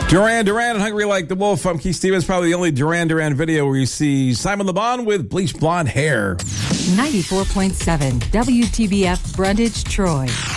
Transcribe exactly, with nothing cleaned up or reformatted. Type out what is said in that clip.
Duran Duran and Hungry Like the Wolf. I'm Keith Stevens. Probably the only Duran Duran video where you see Simon Le Bon with bleached blonde hair. ninety-four point seven W T B F Brundage, Troy.